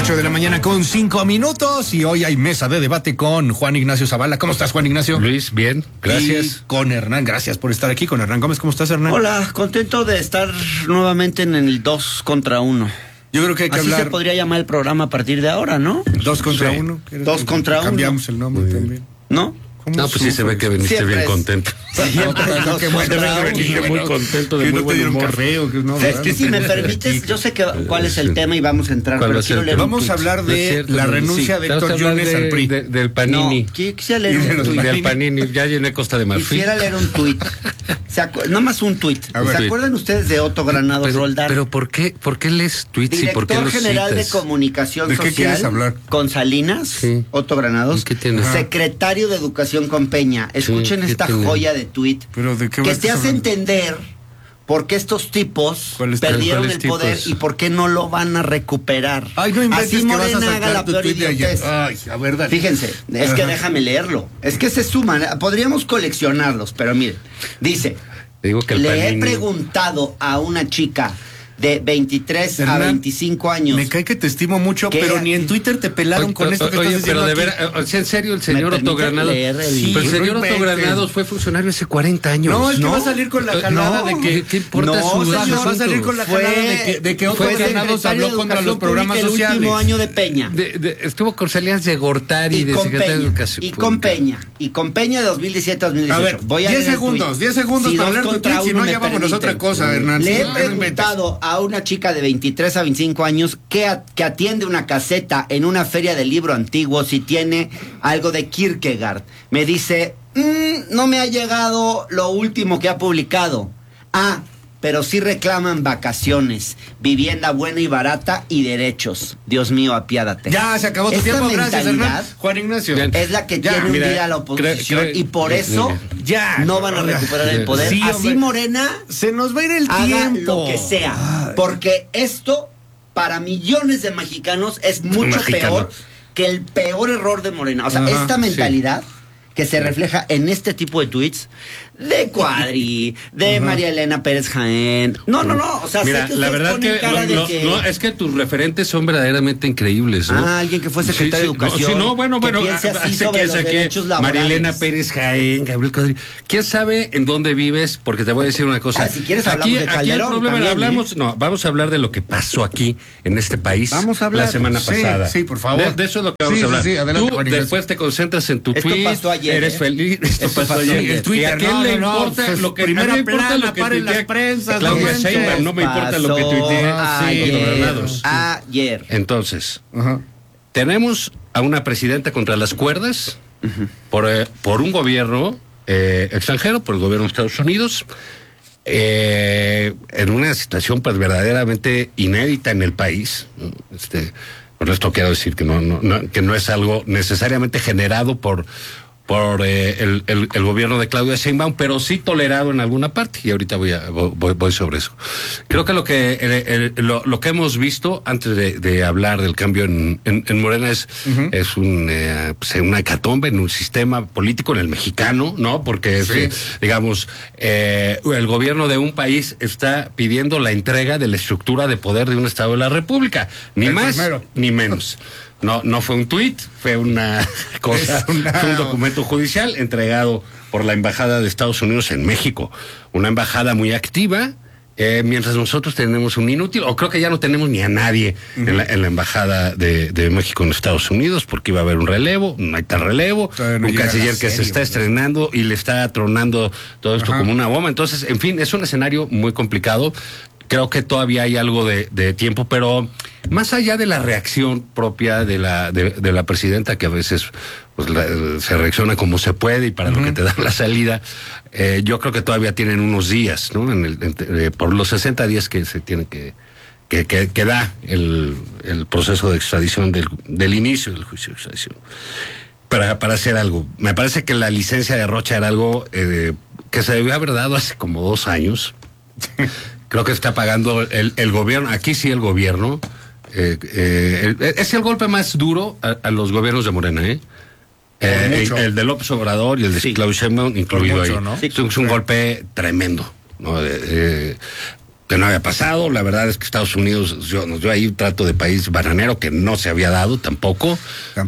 8 de la mañana con 5 minutos y hoy hay mesa de debate con Juan Ignacio Zavala. ¿Cómo estás, Juan Ignacio? Luis, bien, gracias. Y con Hernán, gracias por estar aquí. Con Hernán Gómez, ¿cómo estás, Hernán? Hola, contento de estar nuevamente en el 2 contra 1. Yo creo que hay que Así hablar. se podría llamar el programa a partir de ahora, ¿no? 2 contra Sí. 1. 2 contra 1. Cambiamos el nombre también. ¿No? No, pues sí se ve que viniste Siempre bien es. contento. No, qué bueno. Se ve que viniste muy contento, de Que muy no te buen dieron humor. café o que no. ¿verdad? Si me permites, yo sé cuál es el tema y vamos a entrar, ¿Cuál pero va a ser quiero el leer tema? un Vamos a tuit. hablar No es de cierto, la no, renuncia de Vamos a Héctor hablar Yunes al PRI. del Panini. No, quisiera leer Y de un los tuit. Del Panini, ya llené Costa de Marfil. Quisiera leer un tuit. Nada más un tuit. A ver. ¿Se acuerdan ustedes de Otto Granados Roldán? Pero ¿por qué lees tweets y por qué Director los General citas? de Comunicación ¿De qué Social quieres hablar? con Salinas, Sí. Otto Granados, ¿Qué tiene? Ajá. secretario de Educación con Peña. Escuchen ¿qué esta tiene? joya de tuit ¿Pero de qué que estás te hace hablando? entender por qué estos tipos ¿Cuáles perdieron tipos? el poder y por qué no lo van a recuperar. Ay, no inventes Así que vas a Morena haga sacar la tu peor tuit de ayer. idiotez. Ay, a ver, dale. Fíjense, es que Ajá. déjame leerlo. Es que se suman, podríamos coleccionarlos, pero miren, dice, Te digo que el le he Panini- preguntado a una chica de 23 a Hernán, 25 años. Me cae que te estimo mucho, ¿Qué? pero ni en Twitter te pelaron con esto que Oye, estás diciendo pero de aquí. veras, en serio, el señor ¿Me Otto permite Granados. leer el- Sí, pero el señor no Otto inventes. Granados fue funcionario hace 40 años. No, es que va a salir con la jalada de que... ¿Qué importa No, su señor, asunto? va a salir con la Fue- jalada de que Otto fue Granados secretario habló de contra los Educación programas Pública sociales. El último año de Peña. Estuvo con Salinas de Gortari, de con secretario de Peña, Educación y con Pública. Peña, y con Peña de 2017 a 2018. A ver, Voy a 10 leer el segundos, tuit. 10 segundos Si para dos hablar tu contra tuit, si uno no me ya vámonos a otra permiten. cosa, Hernán. Le Sí, he no inventes. preguntado a una chica de 23 a 25 años que atiende una caseta en una feria de libro antiguo si tiene algo de Kierkegaard. Me dice, no me ha llegado lo último que ha publicado. Pero sí reclaman vacaciones, vivienda buena y barata y derechos. Dios mío, apiádate. Ya, se acabó tu Esta tiempo, gracias, mentalidad Hernán. Juan Ignacio. Bien. es la que Ya, quiere mira, hundir a la oposición creo- y por eso Ya. no van a recuperar el poder. Sí, Así hombre. Morena Se nos va a ir el haga tiempo. lo que sea, porque esto para millones de mexicanos es mucho peor que el peor error de Morena. O sea, Ajá, esta mentalidad que se refleja en este tipo de tweets de Cuadri, de María Elena Pérez Jaén. No. O sea, Mira, sé que la ustedes verdad ponen que, cara de que... no, es que tus referentes son verdaderamente increíbles, ¿no? Alguien que fue secretario de Educación. Sí, no, bueno, que piense así hace sobre que los saqué derechos laborales. María Elena Pérez Jaén, Gabriel Cuadri. ¿Quién sabe en dónde vives? Porque te voy a decir una cosa. Si quieres hablamos de aquí el Calderón problema, también, vamos a hablar de lo que pasó aquí en este país Vamos a hablar. la semana Sí, pasada. sí, por favor. De eso es lo que vamos Sí, a hablar. sí, sí, adelante, Tú Juan Ignacio. después te concentras en tu Esto tweet, pasó ayer, eres feliz. Esto pasó ayer. El Twitter, ¿Y a quién le importa pues, lo que primera a mí me importa plana, lo que paren las tuitea prensas, Claudia no manches. Sheinbaum, no me importa lo que tuitea ayer. Granados. Ayer. Entonces, Ajá. tenemos a una presidenta contra las cuerdas por un gobierno extranjero, por el gobierno de Estados Unidos, en una situación pues verdaderamente inédita en el país, ¿no? Por esto quiero decir que que no es algo necesariamente generado por el gobierno de Claudia Sheinbaum, pero sí tolerado en alguna parte, y ahorita voy sobre eso. Creo que lo que hemos visto antes de hablar del cambio en Morena es una hecatombe en un sistema político, en el mexicano, ¿no? Porque Sí. digamos, el gobierno de un país está pidiendo la entrega de la estructura de poder de un Estado de la República, ni El más primero. ni menos. No fue un tuit, fue una cosa, fue un documento judicial entregado por la Embajada de Estados Unidos en México. Una embajada muy activa, mientras nosotros tenemos un inútil, o creo que ya no tenemos ni a nadie en la Embajada de México en Estados Unidos, porque iba a haber un relevo, no hay tal relevo, Todavía no un llega canciller la que se serie, está ¿no? estrenando y le está tronando todo esto Ajá. como una bomba. Entonces, en fin, es un escenario muy complicado. Creo que todavía hay algo de tiempo, pero más allá de la reacción propia de la presidenta, que a veces pues, se reacciona como se puede y para lo que te da la salida, yo creo que todavía tienen unos días, ¿no? Por los 60 días que se tiene que da el proceso de extradición del inicio del juicio de extradición. Para hacer algo. Me parece que la licencia de Rocha era algo que se debió haber dado hace como 2 años. Creo que está pagando el gobierno, aquí sí el gobierno, es el golpe más duro a los gobiernos de Morena, mucho. el de López Obrador y el de Claudia Sheinbaum incluido mucho, ahí. ¿no? Es un golpe tremendo, ¿no? que no había pasado. La verdad es que Estados Unidos nos dio ahí un trato de país bananero que no se había dado tampoco.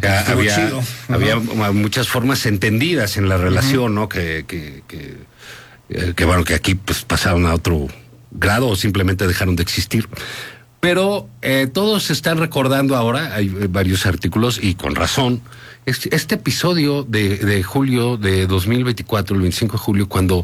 Había muchas formas entendidas en la relación, ¿no? Que bueno, que aquí pues pasaron a otro grado o simplemente dejaron de existir. Pero todos se están recordando ahora, hay varios artículos y con razón, este episodio de julio de 2024, el 25 de julio, cuando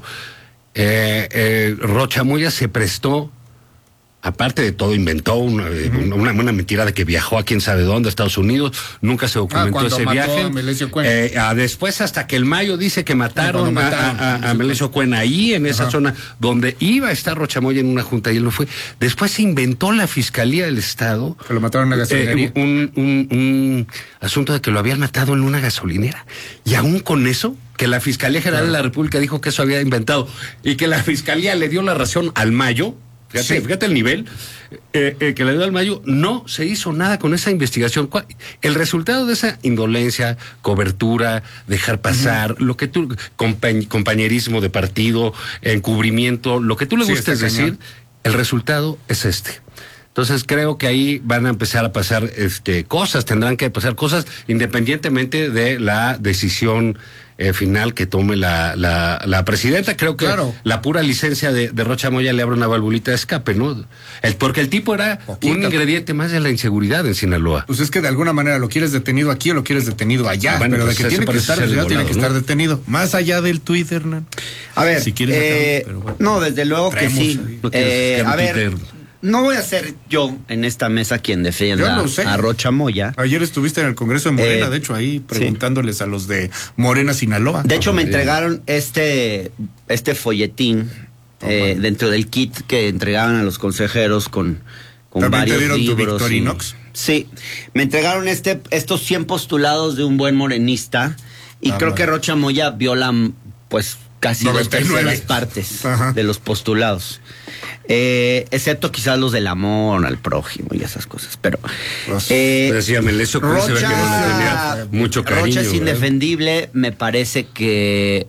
Rocha Moya se prestó, aparte de todo, inventó una mentira de que viajó a quién sabe dónde, a Estados Unidos, nunca se documentó ese viaje. Después, hasta que el Mayo dice que mataron a Melesio Cuen ahí, en esa zona donde iba a estar Rocha Moya en una junta y él no fue. Después se inventó la Fiscalía del Estado. Que lo mataron en una gasolinera. Un asunto de que lo habían matado en una gasolinera. Y aún con eso, que la Fiscalía General de la República dijo que eso había inventado y que la Fiscalía le dio la razón al Mayo. Fíjate el nivel que le dio al Mayo. No se hizo nada con esa investigación. El resultado de esa indolencia, cobertura, dejar pasar, lo que tú, compañerismo de partido, encubrimiento, lo que tú le gustes decir, el resultado es este. Entonces creo que ahí van a empezar a pasar cosas, tendrán que pasar cosas independientemente de la decisión final que tome la presidenta. Creo que la pura licencia de Rocha Moya le abre una valvulita de escape, ¿no? Porque el tipo era un ingrediente más de la inseguridad en Sinaloa. Pues es que de alguna manera lo quieres detenido aquí o lo quieres detenido allá, pero pues de que tiene que estar, tiene que estar detenido. Más allá del Twitter, Hernán. A ver, si quieres no, desde luego que sí. A ver, no voy a ser yo en esta mesa quien defienda a Rocha Moya. Ayer estuviste en el Congreso de Morena, de hecho, ahí preguntándoles a los de Morena Sinaloa. De hecho, me entregaron este folletín dentro del kit que entregaban a los consejeros con varios libros. Tu Victorinox? Sí, me entregaron estos 100 postulados de un buen morenista y creo que Rocha Moya viola pues casi 2/3 partes de los postulados. Excepto quizás los del amor al prójimo y esas cosas, pero decía Melesio Cuen, se ve que no tenía mucho cariño. Rocha es indefendible, me parece que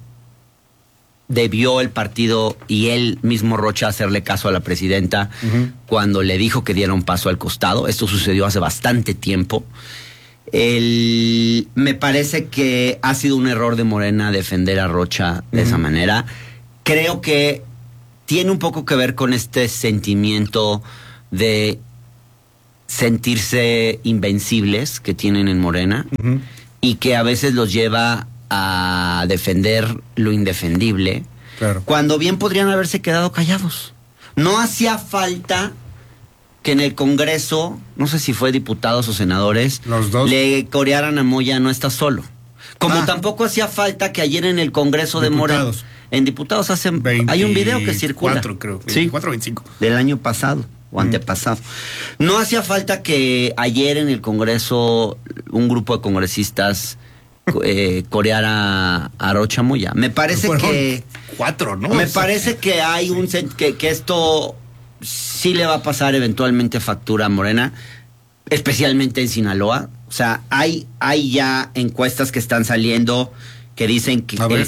debió el partido y él mismo Rocha hacerle caso a la presidenta cuando le dijo que diera un paso al costado. Esto sucedió hace bastante tiempo. Me parece que ha sido un error de Morena defender a Rocha de esa manera. Creo que tiene un poco que ver con este sentimiento de sentirse invencibles que tienen en Morena y que a veces los lleva a defender lo indefendible, cuando bien podrían haberse quedado callados. No hacía falta que en el Congreso, no sé si fue diputados o senadores, los dos le corearan a Moya no está solo. Como tampoco hacía falta que ayer en el Congreso de Morena, en diputados hay un video que circula. 24 o 25. Del año pasado o antepasado. No hacía falta que ayer en el Congreso un grupo de congresistas coreara a Rocha Moya. Me parece que 4, ¿no? Me parece que hay que esto sí le va a pasar eventualmente factura a Morena, especialmente en Sinaloa. O sea, hay ya encuestas que están saliendo que dicen que el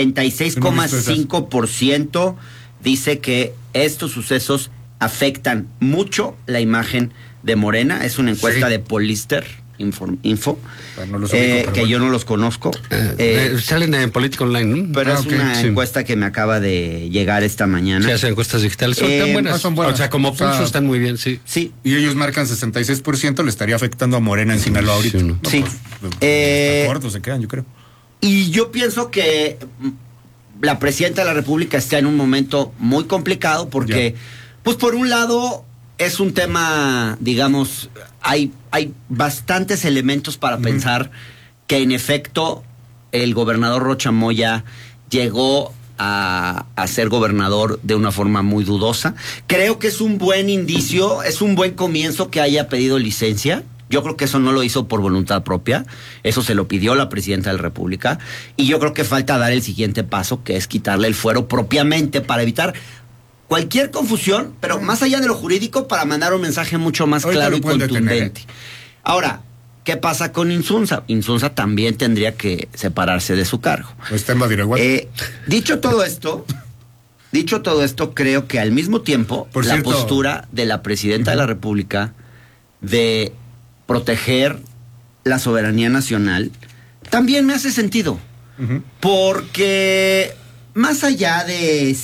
66,5% dice que estos sucesos afectan mucho la imagen de Morena. Es una encuesta de Pollster Info, que yo no los conozco. Salen en Política Online, ¿no? Pero es una encuesta que me acaba de llegar esta mañana. Sí, hacen encuestas digitales. Son tan buenas. Son buenas. O sea, como pulso están muy bien, sí. Y ellos marcan 66%, le estaría afectando a Morena en Sinaloa ahorita. Cortos se quedan, yo creo. Y yo pienso que la presidenta de la República está en un momento muy complicado porque, pues por un lado, es un tema, digamos, hay bastantes elementos para pensar que en efecto el gobernador Rocha Moya llegó a ser gobernador de una forma muy dudosa. Creo que es un buen indicio, es un buen comienzo que haya pedido licencia. Yo creo que eso no lo hizo por voluntad propia, eso se lo pidió la presidenta de la República, y yo creo que falta dar el siguiente paso, que es quitarle el fuero propiamente para evitar cualquier confusión, pero más allá de lo jurídico, para mandar un mensaje mucho más claro y contundente. Ahora, ¿qué pasa con Insunza? Insunza también tendría que separarse de su cargo. Está en Badiraguato. Dicho todo esto, Dicho todo esto, creo que al mismo tiempo la postura de la presidenta de la República de proteger la soberanía nacional también me hace sentido. Porque más allá de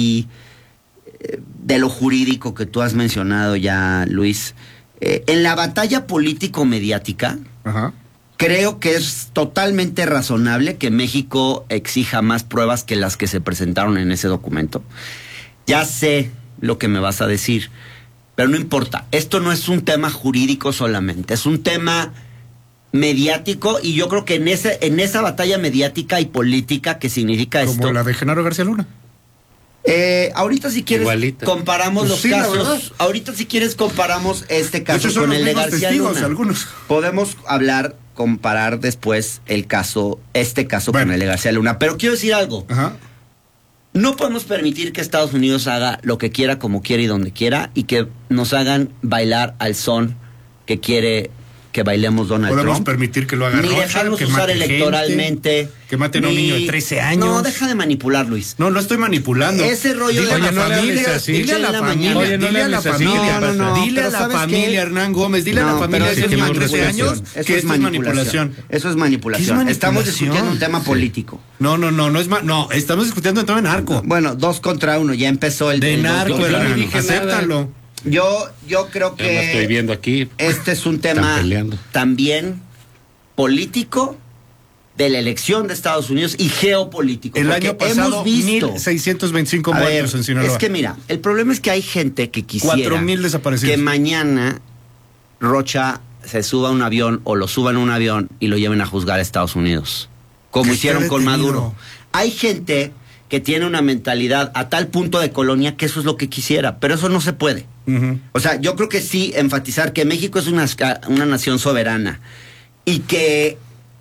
de lo jurídico que tú has mencionado ya, Luis, en la batalla político-mediática, creo que es totalmente razonable que México exija más pruebas que las que se presentaron en ese documento. Ya sé lo que me vas a decir, pero no importa. Esto no es un tema jurídico solamente, es un tema mediático, y yo creo que en esa batalla mediática y política que significa esto... Como la de Genaro García Luna. Ahorita si quieres comparamos los casos. Ahorita si quieres comparamos este caso con el de García Luna. Algunos. Podemos comparar después este caso con el de García Luna. Pero quiero decir algo. No podemos permitir que Estados Unidos haga lo que quiera, como quiera y donde quiera, y que nos hagan bailar al son que quiere que bailemos Donald Trump. Podemos permitir que lo haga ni Rocha, dejarnos usar electoralmente. Que maten a un niño de 13 años. No, deja de manipular, Luis. No estoy manipulando. Ese rollo dile de la familia, dile a la familia, dile a la familia, dile a la familia, Hernán Gómez, dile a la familia de ese niño de 13 años que esto es manipulación. Eso es manipulación. Estamos discutiendo un tema político. No estamos discutiendo un tema de narco. Bueno, 2 contra 1, ya empezó el de narco, acéptalo. Yo creo que lo estoy viendo aquí. Este es un tema también político de la elección de Estados Unidos y geopolítico. El año pasado, hemos visto 1,625 muertos en Sinaloa. Es que mira, el problema es que hay gente que quisiera 4,000 desaparecidos. Que mañana Rocha se suba a un avión o lo suban a un avión y lo lleven a juzgar a Estados Unidos, como hicieron con Maduro. Hay gente que tiene una mentalidad a tal punto de colonia que eso es lo que quisiera, pero eso no se puede. O sea, yo creo que sí enfatizar que México es una nación soberana y que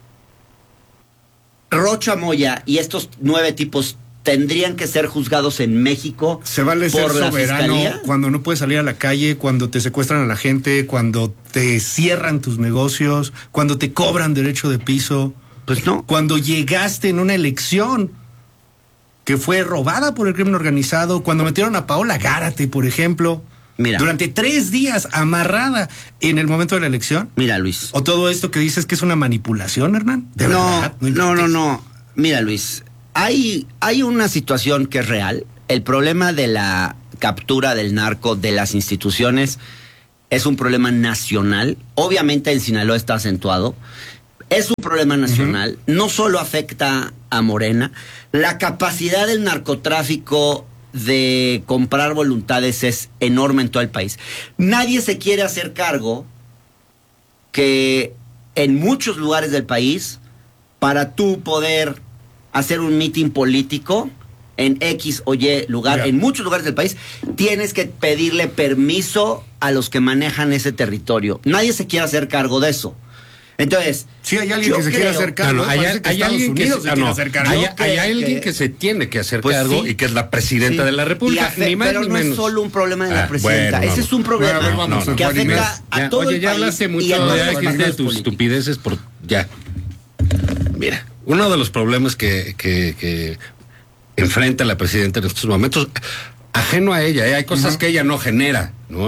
Rocha Moya y estos 9 tipos tendrían que ser juzgados en México. Se vale ser soberano cuando no puedes salir a la calle, cuando te secuestran a la gente, cuando te cierran tus negocios, cuando te cobran derecho de piso. Pues no. Cuando llegaste en una elección que fue robada por el crimen organizado, cuando metieron a Paola Gárate, por ejemplo. Mira, durante 3 días amarrada en el momento de la elección. Mira, Luis. ¿O todo esto que dices que es una manipulación, Hernán? ¿De verdad? No. Mira, Luis, hay una situación que es real. El problema de la captura del narco de las instituciones es un problema nacional. Obviamente en Sinaloa está acentuado. Es un problema nacional. No solo afecta a Morena. La capacidad del narcotráfico de comprar voluntades es enorme en todo el país. Nadie se quiere hacer cargo que en muchos lugares del país, para tú poder hacer un mitin político en X o Y lugar, en muchos lugares del país, tienes que pedirle permiso a los que manejan ese territorio. Nadie se quiere hacer cargo de eso. Entonces, si hay alguien que se quiere hacer cargo, hay alguien que se tiene que hacer cargo y que es la presidenta de la República, ni más pero ni no menos. Es solo un problema de la presidenta, ese es un problema que afecta a todo el país. Ya hablaste mucho, ya dijiste tus estupideces Mira, uno de los problemas que enfrenta la presidenta en estos momentos, ajeno a ella, hay cosas que ella no genera, ¿no?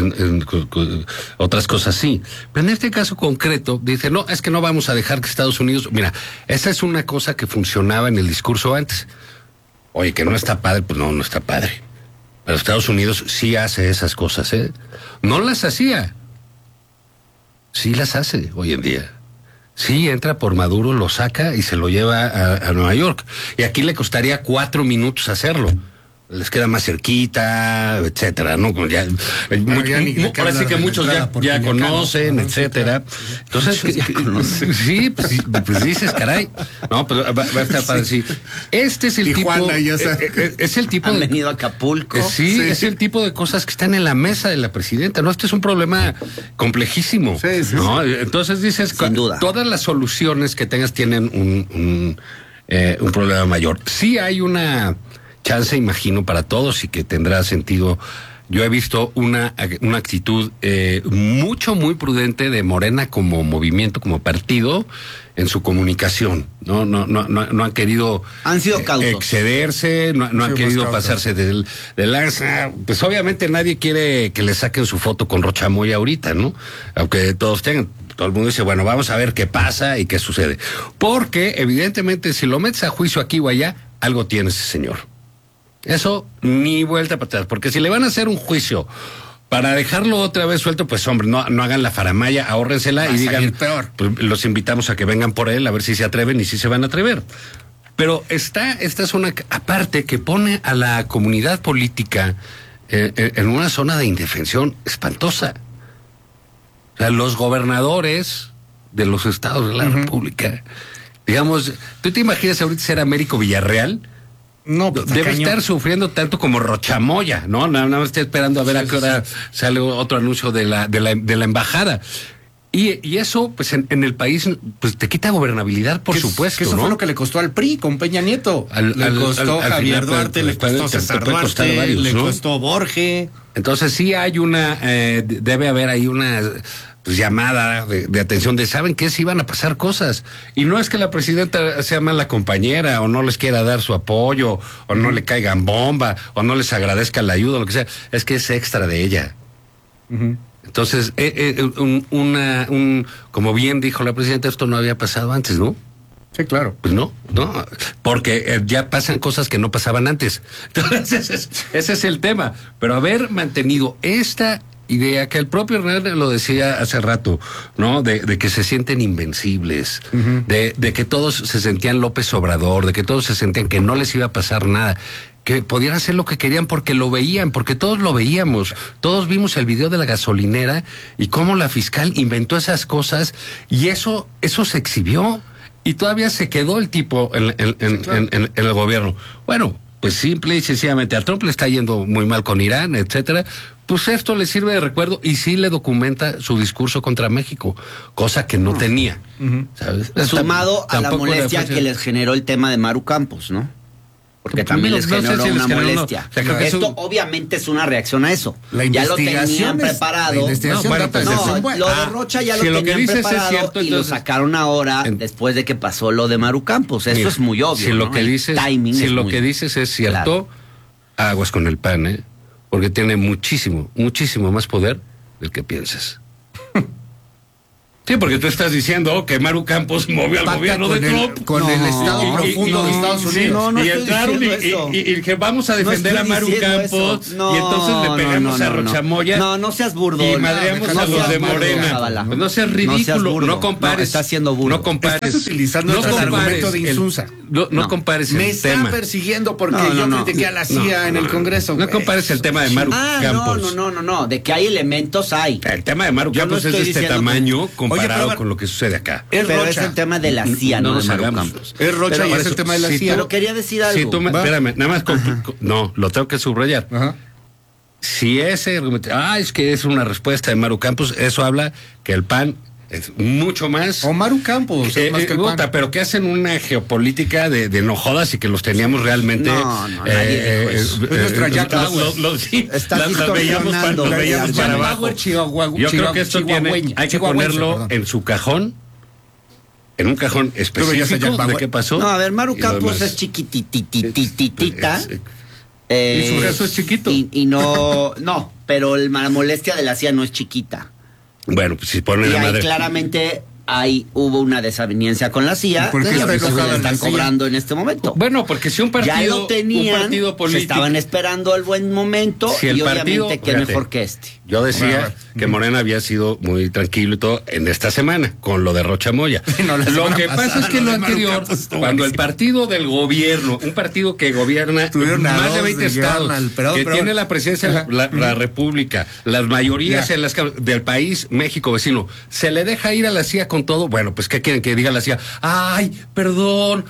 Otras cosas sí. Pero en este caso concreto, dice, no, es que no vamos a dejar que Estados Unidos... Mira, esa es una cosa que funcionaba en el discurso antes. Oye, que no está padre, pues no está padre. Pero Estados Unidos sí hace esas cosas, ¿eh? No las hacía. Sí las hace hoy en día. Sí, entra por Maduro, lo saca y se lo lleva a Nueva York. Y aquí le costaría 4 minutos hacerlo. Les queda más cerquita, etcétera, ¿no? Ahora sí que muchos ya conocen, etcétera. Entonces, sí, pues dices, caray. No, pero va a estar para decir, este es el tipo, es el tipo han venido a Acapulco. Sí, es el tipo de cosas que están en la mesa de la presidenta, ¿no? Este es un problema complejísimo, ¿no? Entonces dices, sin duda, todas las soluciones que tengas tienen un problema mayor. Sí hay una chance, imagino, para todos y que tendrá sentido yo he visto una actitud muy prudente de Morena como movimiento, como partido, en su comunicación. No han querido han sido cautos, excederse, no han querido pasarse de lanza. Pues obviamente nadie quiere que le saquen su foto con Rocha Moya ahorita, ¿no? Aunque todo el mundo dice, bueno, vamos a ver qué pasa y qué sucede. Porque evidentemente si lo metes a juicio aquí o allá, algo tiene ese señor. Eso ni vuelta para atrás, porque si le van a hacer un juicio para dejarlo otra vez suelto, pues hombre, no hagan la faramaya, ahórrensela y digan, peor. Pues, los invitamos a que vengan por él, a ver si se atreven y si se van a atrever. Pero esta es una aparte que pone a la comunidad política en una zona de indefensión espantosa. O sea, los gobernadores de los estados de la República, digamos, ¿tú te imaginas ahorita ser Américo Villarreal? No, pues, debe estar sufriendo tanto como Rocha Moya, ¿no? Nada más está esperando a ver a qué hora sale otro anuncio de la embajada. Y eso, pues en el país, pues te quita gobernabilidad, por supuesto, que eso ¿no? fue lo que le costó al PRI con Peña Nieto. Le costó Javier Duarte, le costó César Duarte, le costó Borge. Entonces sí hay debe haber ahí una llamada de atención de, ¿saben qué? Si iban a pasar cosas. Y no es que la presidenta sea mala compañera, o no les quiera dar su apoyo, o no le caigan bomba, o no les agradezca la ayuda, o lo que sea. Es que es extra de ella. Entonces, como bien dijo la presidenta, esto no había pasado antes, ¿no? Sí, claro. Pues no, porque ya pasan cosas que no pasaban antes. Entonces, ese es el tema. Pero haber mantenido esta idea que el propio Hernández lo decía hace rato, ¿no? De que se sienten invencibles, de que todos se sentían López Obrador, de que todos se sentían que no les iba a pasar nada, que podían hacer lo que querían porque lo veían, porque todos lo veíamos, todos vimos el video de la gasolinera y cómo la fiscal inventó esas cosas y eso se exhibió y todavía se quedó el tipo en el gobierno. Bueno, pues simple y sencillamente a Trump le está yendo muy mal con Irán, etcétera. Pues esto le sirve de recuerdo y sí le documenta su discurso contra México, cosa que no tenía, ¿sabes? Sumado a la molestia que les generó el tema de Maru Campos, ¿no? Porque también les generó una molestia. O sea, esto obviamente es una reacción a eso. Ya lo tenían preparado. Lo de Rocha ya lo tenían preparado y lo sacaron ahora después de que pasó lo de Maru Campos. Eso es muy obvio. Si lo que dices es cierto, aguas con el PAN, ¿eh? Porque tiene muchísimo más poder del que piensas. Sí, porque tú estás diciendo que Maru Campos movió al gobierno de Trump. Con el Estado profundo de Estados Unidos. Y entraron y que vamos a defender a Maru Campos. Y entonces le pegamos a Rocha Moya. No seas burdo. Y madreamos a los de Morena. Pues no seas ridículo. No compares. Estás siendo burdo. No compares. Estás utilizando el argumento de insulsa. No compares el tema. Me están persiguiendo porque yo critiqué a la CIA en el Congreso. No compares el tema de Maru Campos. No. De que hay elementos hay. El tema de Maru Campos es de este tamaño comparado con lo que sucede acá. Pero es el tema de la CIA, no de Maru Campos. Es Rocha y es el tema de la CIA. Pero quería decir algo. Si tú espérame, nada más no, lo tengo que subrayar. Si ese argumento, es que es una respuesta de Maru Campos, eso habla que el PAN es mucho más. O Maru Campos, es más que el PAN. Pero que hacen una geopolítica de no jodas y que que los teníamos realmente. Nadie dijo eso. Es nuestra Jack Bauer. Las veíamos para abajo. Yo creo que esto hay que ponerlo en su cajón. En un cajón específico de qué pasó. No, a ver, Maru Campos es chiquititititita. Y su caso es chiquito. Y no, pero la molestia de la CIA no es chiquita. Bueno, pues si ponen la madre. Claramente hubo una desaveniencia con la CIA. ¿Por qué se le están cobrando en este momento? Bueno, porque si un partido, ya lo tenían, un partido político, se estaban esperando el buen momento y obviamente qué mejor que este. Yo decía que Morena había sido muy tranquilo y todo en esta semana con lo de Rocha Moya. Lo que pasa es que lo anterior, cuando el partido del gobierno, un partido que gobierna más de 20 estados, que tiene la presidencia de la República, las mayorías en las del país, México vecino, se le deja ir a la CIA con todo. Bueno, pues ¿qué quieren que diga la CIA? Ay, perdón,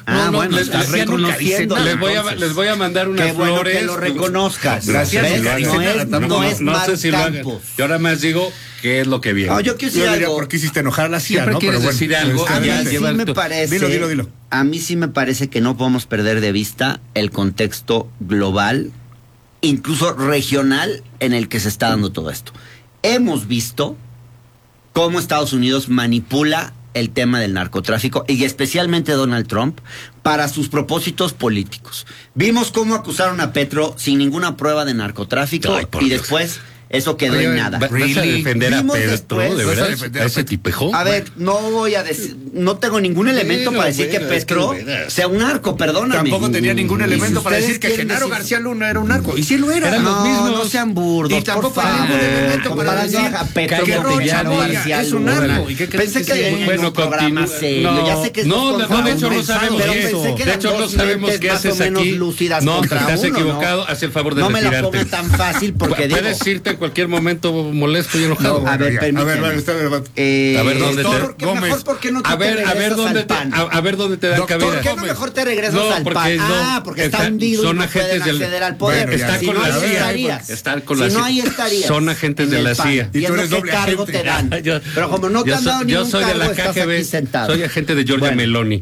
les voy a mandar unas flores. Bueno que lo reconozcas. Gracias. No es Maru Campos. Yo ahora más digo qué es lo que viene. Yo quiero decir algo. ¿Por qué hiciste enojar a la CIA? Siempre quieres decir algo. A mí sí me parece. Dilo. A mí sí me parece que no podemos perder de vista el contexto global incluso regional, en el que se está dando todo esto. Hemos visto cómo Estados Unidos manipula el tema del narcotráfico y especialmente Donald Trump para sus propósitos políticos. Vimos cómo acusaron a Petro sin ninguna prueba de narcotráfico. Ay, por y Dios. después eso quedó en nada. ¿Vas a defender a Vimos Petro, después- de ¿Vas a verdad? defender ¿A a ese Petro? tipejo? A ver, no voy a decir, no tengo ningún elemento Bueno, para decir que bueno, es que Petro de veras. sea un narco, perdóname. Tampoco tenía ningún Y si elemento para ustedes decir que quieren Genaro decir- García Luna era un narco. Y sí lo era. Eran los No, mismos. no sean burdos, Y tampoco por hay favor. ningún elemento para Comparando decir a Petro cállate con ya, Genaro no, García es un Luna. narco. ¿Y qué crees Pensé que que sí? era un Bueno, programa continúa. serio. No, Ya sé que no, estos de hecho no pensados, sabemos pero qué es. pensé que De eran hecho no dos sabemos mentes qué más o haces menos aquí. lúcidas No, contra te has uno, equivocado, ¿no? haz el favor de No me la retirarte. ponga tan fácil porque digo... Puedes irte en cualquier momento molesto y enojado. A ver, ya. permíteme. bueno, está bien. A ver dónde Doctor, te... mejor porque no te a ver regresas dónde al te, PAN. a ver dónde te dan Doctor, cabida. ¿Por qué no mejor te regresas al porque PAN? Porque está hundido son y no agentes pueden del- acceder al poder. Bueno, ya. Están Si con no, la ahí CIA. estarías. Están con Si la no, CIA. ahí estarías. Son agentes en de el la PAN, CIA. Y tú viendo eres qué doble cargo agente. te dan. Yo- Pero como no te han dado yo ningún soy de cargo, la estás aquí KGB, sentado. soy agente de Giorgia Bueno. Meloni.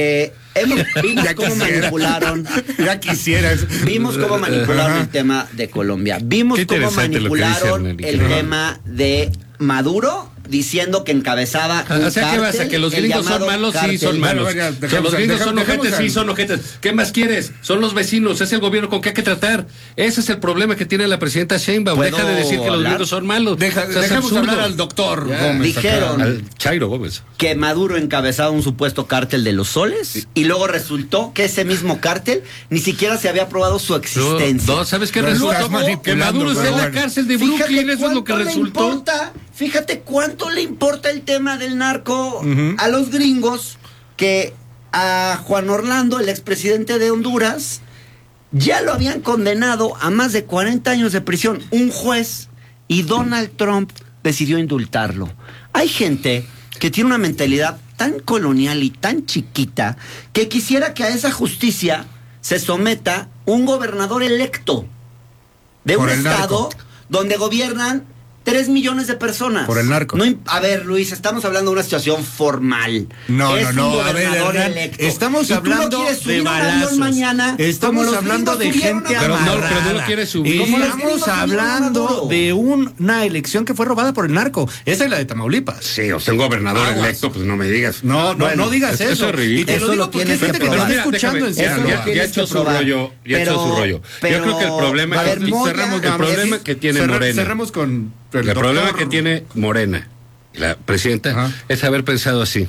Vimos Ya cómo quisiera. manipularon. Ya quisieras. Vimos cómo manipularon Ajá. el tema de Colombia. Vimos Qué cómo interesante lo que dice manipularon Arnelli. el Ajá. tema de Maduro, diciendo que encabezaba un O sea, ¿qué vas a cártel, que los el gringos son llamado malos? Sí, cártel. son malos. Bueno, ya, O sea, dejemos los al- gringos son dejemos ojetes, al- sí, son ojetes. ¿Qué más quieres? Son los vecinos, es el gobierno con que hay que tratar. Ese es el problema que tiene la presidenta Sheinbaum. ¿Puedo Deja de decir que los hablar? gringos son malos. O sea, es Dejemos absurdo. hablar al doctor Ya. Gómez. Dijeron- acá. Al Chairo Gómez. Que Maduro encabezaba un supuesto cártel de los soles y luego resultó que ese mismo cártel ni siquiera se había probado su existencia. No, ¿sabes qué Pero resultó? estás manipulando, Que Maduro está en pero la bueno. cárcel de Fíjate Brooklyn, eso es lo que cuánto le resultó. importa, fíjate cuánto le importa el tema del narco a los gringos, que a Juan Orlando, el expresidente de Honduras, ya lo habían condenado a más de 40 años de prisión, un juez, y Donald Trump decidió indultarlo. Hay gente que tiene una mentalidad tan colonial y tan chiquita que quisiera que a esa justicia se someta un gobernador electo de un Por el estado narco. donde gobiernan 3 millones de personas. Por el narco. A ver, Luis, estamos hablando de una situación formal. No, Es no, un no, a ver, gobernador Hernán, electo. estamos Y tú no hablando quieres subir de un avión balazos. mañana, Estamos como los hablando gringos de subieron gente a Pero no, amarrada. pero no lo quieres subir. Como los gringos Estamos subieron a hablando Maduro. de una elección que fue robada por el narco. Esa es la de Tamaulipas. Sí, o sea, un gobernador Aguas. electo, pues no me digas. No digas eso eso. es ridículo. Y te Eso lo digo lo porque tienes hay que gente que te probar. está escuchando en Ya Eso lo ya tienes echó que su probar. rollo. Ya echó su rollo. Yo creo que el problema a ver, Moya, el problema que tiene Morena. Cerramos con el problema doctor. que tiene Morena, la presidenta, Ajá. es haber pensado así.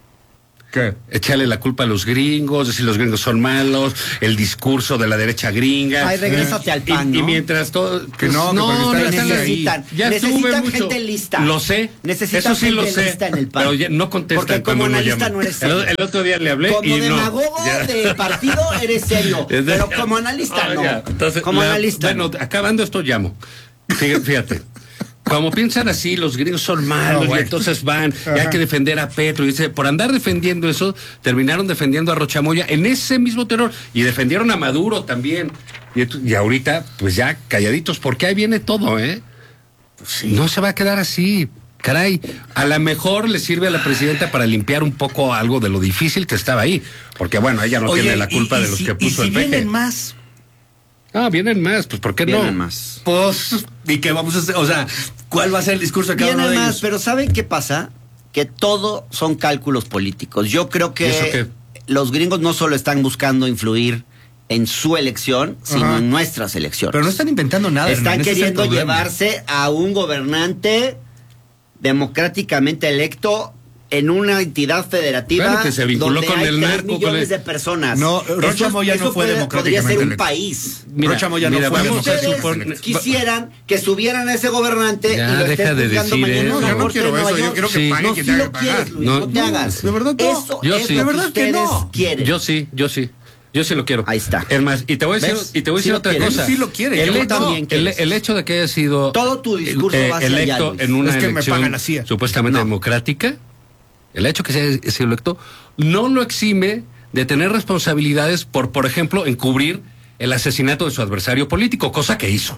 ¿Qué? Echarle la culpa a los gringos, decir los gringos son malos, el discurso de la derecha gringa. Ay, regrésate al PAN, Y ¿no? mientras todo. Que no, que porque está están necesitan, ahí. Ya estuve necesitan mucho. gente lista. Lo sé. Necesitan eso sí lo gente sé. lista en el PAN. Pero ya no contestan Porque cuando como uno analista llama. no eres serio. El otro día le hablé Como y no. demagogo Ya. de partido eres serio, pero como analista no. Ya. Entonces, Como analista bueno, no. acabando esto llamo. Fíjate. Como piensan así, los gringos son malos, bueno. y entonces van, y hay que defender a Petro. Y dice, por andar defendiendo eso, terminaron defendiendo a Rochamoya en ese mismo terror. Y defendieron a Maduro también. Y ahorita, pues ya calladitos, porque ahí viene todo, ¿eh? No se va a quedar así. Caray, a lo mejor le sirve a la presidenta para limpiar un poco algo de lo difícil que estaba ahí. Porque bueno, ella no Oye, tiene la culpa y de los si- que puso y si el peje. vienen más. Ah, vienen más, pues ¿por qué no? Vienen más. Pues, ¿y qué vamos a hacer? O sea, ¿cuál va a ser el discurso de cada uno Vienen de más, ellos? pero ¿saben qué pasa? Que todo son cálculos políticos. Yo creo ¿Y eso que qué? los gringos no solo están buscando influir en su elección, sino Ajá. en nuestras elecciones. Pero no están inventando nada. Están Hernán, ese es el queriendo problema. llevarse a un gobernante democráticamente electo en una entidad federativa Claro, que se vinculó donde con hay el 3 narco, millones con el- de personas. No, Rocha Moya no fue podría democráticamente ser un electo. país. Rocha Moya no fue vamos a democráticamente Ustedes electo. quisieran que subieran a ese gobernante Ya, y lo deja estén de juzgando decir mañana eso. en No, la yo no Corte quiero de Nueva eso, yo York. quiero que Sí. pague No, quien sí tenga lo que quieres, pagar. Luis, No, no te no, hagas. de verdad no. Eso Yo es sí. lo De que verdad que ustedes no. quieren. Yo sí. Yo sí lo quiero. Ahí está. Es más, y te voy a decir, ¿Ves? y te voy a Sí decir lo otra quieres. cosa. Él sí lo quiere, El yo hecho, también quieres. el hecho de que haya sido Todo tu discurso va hacia allá, electo Luis. en una Es que me elección pagan la CIA. supuestamente democrática, el hecho que sea sido electo no lo exime de tener responsabilidades por ejemplo, encubrir el asesinato de su adversario político, cosa que hizo.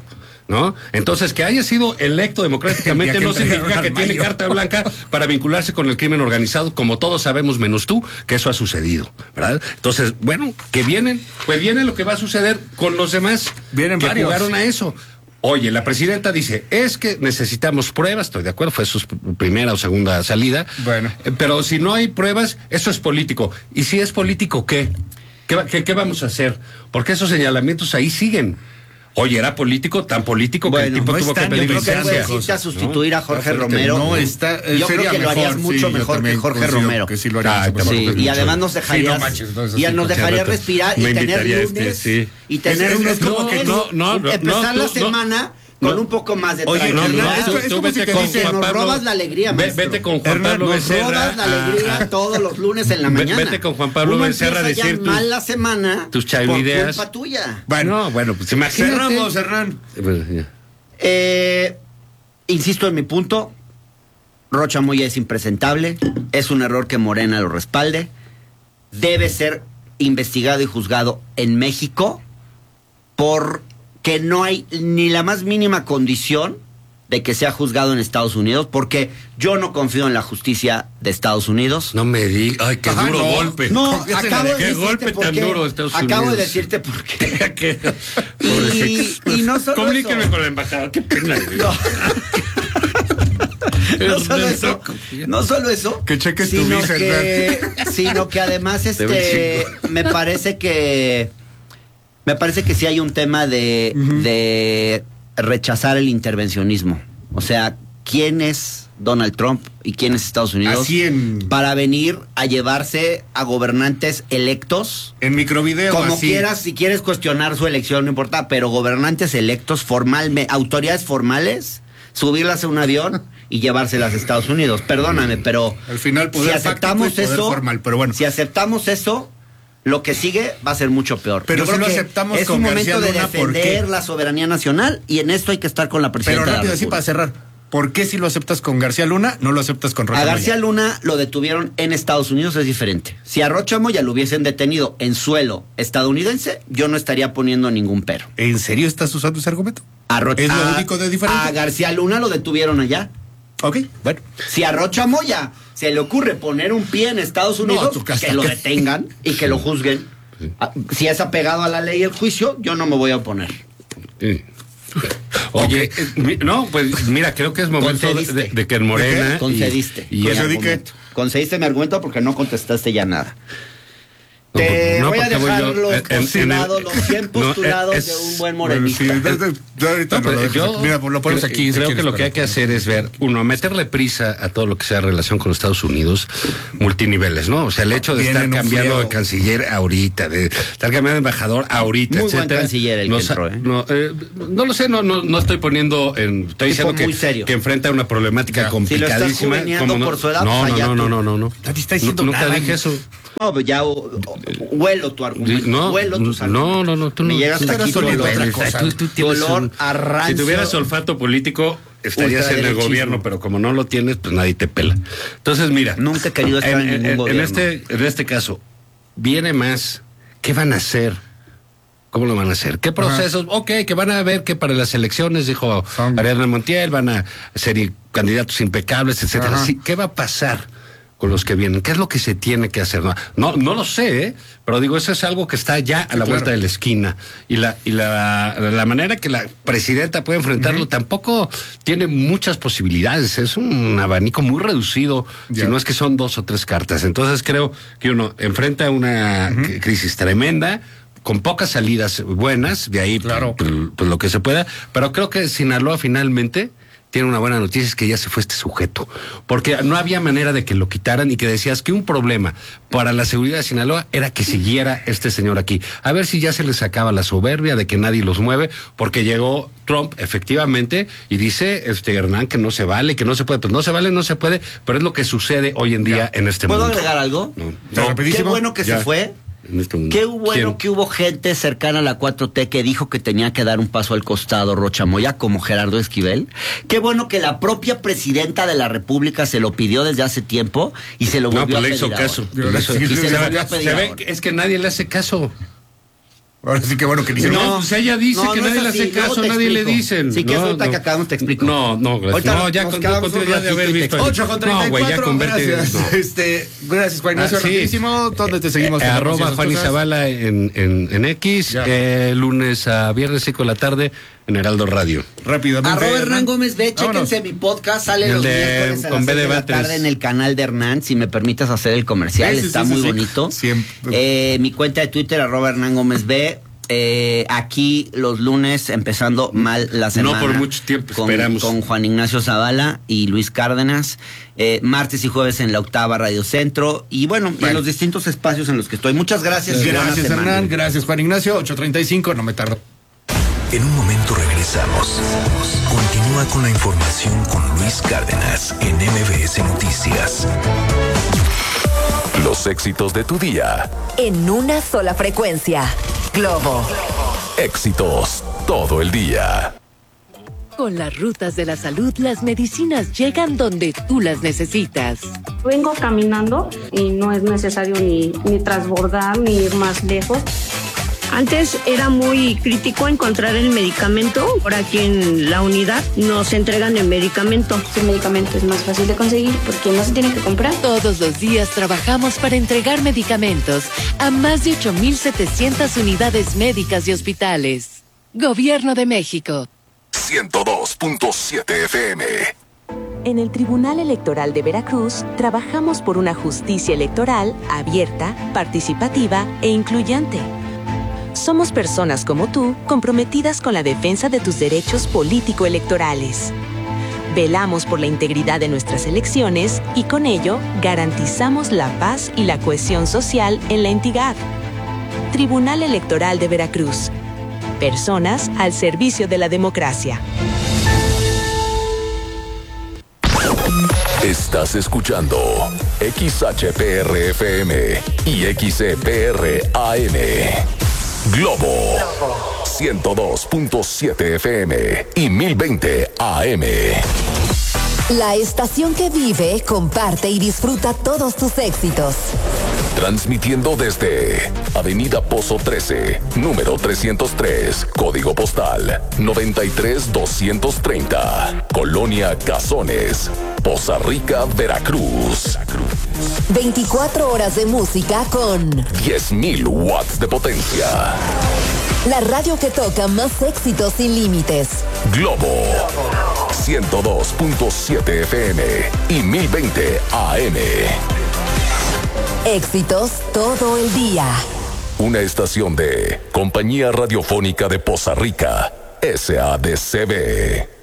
¿no? Entonces, que haya sido electo democráticamente no significa que tiene carta blanca para vincularse con el crimen organizado, como todos sabemos, menos tú, que eso ha sucedido, ¿verdad? Entonces, bueno, que viene lo que va a suceder con los demás Vienen que varios. jugaron a eso. Oye, la presidenta dice, es que necesitamos pruebas, estoy de acuerdo, fue su primera o segunda salida, Bueno. Pero si no hay pruebas, eso es político. ¿Y si es político, qué? ¿Qué vamos a hacer? Porque esos señalamientos ahí siguen. Oye, era político, tan político que el tipo no tuvo está, que pedir yo creo que licencia. Necesita a sustituir a Jorge Romero. No, está, yo creo sería que lo harías mejor, mucho sí, yo mejor que también Jorge considero Romero. que sí lo haría mucho Sí, mejor. y además nos dejarías, Sí, no manches, no, eso y sí, nos dejarías respirar y Me tener invitaría lunes sí. y tener Es unos como que empezar la semana con un poco más de Oye, tranquilidad. es como si te dicen, nos robas la alegría, maestro. Vete con Juan Pablo Nos Becerra. robas la alegría todos los lunes en la mañana. Vete con Juan Pablo Uno Becerra a empieza decir ya mal la semana tus por chaivideas. culpa tuya. Bueno, pues imagínate. Cerramos, Hernán. Pues, ya. Insisto en mi punto, Rocha Moya es impresentable, es un error que Morena lo respalde, debe ser investigado y juzgado en México porque no hay ni la más mínima condición de que sea juzgado en Estados Unidos, porque yo no confío en la justicia de Estados Unidos. No me digas, ay, qué duro golpe. No, Qué acabo de qué decirte golpe por tan qué. duro de Estados Unidos. Acabo de decirte por qué. Pobrecito. Y no solo Comuníqueme eso. con la embajada, qué pena. No solo eso, Que cheques tu sino visa, sino que además me parece que sí hay un tema de rechazar el intervencionismo. O sea, ¿quién es Donald Trump y quién es Estados Unidos Así para venir a llevarse a gobernantes electos? En microvideo, Como así. quieras, si quieres cuestionar su elección, no importa, pero gobernantes electos formalmente, autoridades formales, subirlas a un avión y llevárselas a Estados Unidos. Perdóname, pero Al final, poder si aceptamos fáctico y poder eso, formal, pero bueno. si aceptamos eso, lo que sigue va a ser mucho peor. Pero Yo si creo lo que aceptamos es con un momento García de Luna, ¿por defender qué? la soberanía nacional y en esto hay que estar con la presidenta. Pero de la rápido, así República. para cerrar. ¿Por qué si lo aceptas con García Luna, no lo aceptas con Rocha A García Moya? Luna lo detuvieron en Estados Unidos, es diferente. Si a Rocha Moya lo hubiesen detenido en suelo estadounidense, yo no estaría poniendo ningún pero. ¿En serio estás usando ese argumento? Es lo único de diferente. A García Luna lo detuvieron allá. Ok, bueno. Si a Rocha Moya se le ocurre poner un pie en Estados Unidos, tu casa. que lo detengan y que lo juzguen. Si es apegado a la ley y el juicio, yo no me voy a oponer. Sí. Oye, no, pues mira, creo que es momento de que en Morena. Concediste. Y Concedí en- que- Concediste mi argumento porque no contestaste ya nada. No, Te no, voy a porque voy dejar yo, los en el- postulados, los 100 no, postulados es- de un buen Bueno, morenista. sí, ahorita No, no lo pero dejas yo aquí. Mira, pues lo pones creo- aquí. si Creo que quieres, lo que hay que hacer es ver, uno, meterle prisa a todo lo que sea relación con los Estados Unidos, multiniveles, ¿no? O sea, el hecho de Viene estar en un cambiando friego. de canciller ahorita, de estar cambiando de embajador ahorita, Muy buen etcétera. canciller el que entró, ¿eh? No lo sé, no estoy poniendo en. Estoy Tipo diciendo muy serio. que enfrenta una problemática Ya. complicadísima. Si lo estás juveneando ¿cómo no? por su edad, no, pues allá tú. no. Nadie está diciendo Nunca nada. dije eso. No, pues ya huelo tu argumento. No, huelo tus no, tú Me no. llega hasta tú aquí tu eres olor. otra cosa. Tú tienes olor un- a rancio. Si tuvieras olfato político, estarías en el Ultraderechismo. gobierno, pero como no lo tienes, pues nadie te pela. Entonces, mira. Nunca he querido estar en ningún gobierno. En este caso, viene más. ¿Qué van a hacer? ¿Cómo lo van a hacer? ¿Qué procesos? Ok, que van a ver que para las elecciones, dijo Son- Ariadna Montiel, van a ser candidatos impecables, etcétera. Ajá. Sí, ¿qué va a pasar con los que vienen? ¿Qué es lo que se tiene que hacer? No lo sé, ¿eh? Pero digo, eso es algo que está ya a la vuelta de la esquina. Y la manera que la presidenta puede enfrentarlo tampoco tiene muchas posibilidades. Es un abanico muy reducido, Ya. si no es que son 2 o 3 cartas. Entonces creo que uno enfrenta una crisis tremenda, con pocas salidas buenas, de ahí Claro. pues lo que se pueda, pero creo que Sinaloa finalmente tiene una buena noticia, es que ya se fue este sujeto, porque no había manera de que lo quitaran y que decías que un problema para la seguridad de Sinaloa era que siguiera este señor aquí. A ver si ya se les sacaba la soberbia de que nadie los mueve, porque llegó Trump efectivamente y dice Hernán que no se vale, que no se puede, pues no se vale, no se puede, pero es lo que sucede hoy en día en este ¿Puedo mundo. agregar algo? No, Ya, no, rapidísimo. Qué bueno que Ya. se fue. en este mundo. Qué bueno ¿Quién? que hubo gente cercana a la 4T que dijo que tenía que dar un paso al costado Rocha Moya, como Gerardo Esquivel. Qué bueno que la propia presidenta de la República se lo pidió desde hace tiempo y se lo No, volvió pues le a hizo pedir caso. ahora. Le hizo- Y se se le ve- volvió a pedir se ve ahora. que es que nadie le hace caso. Ahora sí que bueno que dice. No, pues ella dice que nadie le hace caso, nadie le dicen. Sí, que es ahorita que acabamos, te explico. No, gracias. No, ya contigo ya de haber visto. 8:34. Gracias. Gracias, Juan Ignacio. Rapidísimo. ¿Dónde te seguimos? @ Juan Izabala en X. Lunes a viernes, 5 de la tarde, en Heraldo Radio. Rápidamente. @Hernán Gómez B. Chéquense mi podcast. Sale los miércoles a las 6 de la tarde en el canal de Hernán. Si me permitas hacer el comercial, está muy bonito. Siempre. Mi cuenta de Twitter, @Hernán Gómez B. Aquí los lunes, empezando mal la semana. No por mucho tiempo, esperamos. Con Juan Ignacio Zavala y Luis Cárdenas. Martes y jueves en la Octava Radio Centro. Y bueno, en los distintos espacios en los que estoy. Muchas gracias. Gracias, Hernán. Gracias, Juan Ignacio. 8:35, no me tardo. En un momento regresamos. Continúa con la información con Luis Cárdenas en MBS Noticias. Los éxitos de tu día. En una sola frecuencia. Globo. Éxitos todo el día. Con las rutas de la salud, las medicinas llegan donde tú las necesitas. Vengo caminando y no es necesario ni transbordar ni ir más lejos. Antes era muy crítico encontrar el medicamento. Ahora aquí en la unidad nos entregan el medicamento. El medicamento es más fácil de conseguir porque no se tiene que comprar. Todos los días trabajamos para entregar medicamentos a más de 8,700 unidades médicas y hospitales. Gobierno de México. 102.7 FM. En el Tribunal Electoral de Veracruz trabajamos por una justicia electoral abierta, participativa e incluyente. Somos personas como tú, comprometidas con la defensa de tus derechos político-electorales. Velamos por la integridad de nuestras elecciones y con ello garantizamos la paz y la cohesión social en la entidad. Tribunal Electoral de Veracruz. Personas al servicio de la democracia. Estás escuchando XHPR-FM y XCPR-AM. Globo 102.7 FM y 1020 AM. La estación que vive, comparte y disfruta todos tus éxitos. Transmitiendo desde Avenida Pozo 13, número 303, código postal 93230, Colonia Cazones, Poza Rica, Veracruz. 24 horas de música con 10,000 watts de potencia. La radio que toca más éxitos sin límites. Globo 102.7 FM y 1020 AM. Éxitos todo el día. Una estación de Compañía Radiofónica de Poza Rica, SADCB.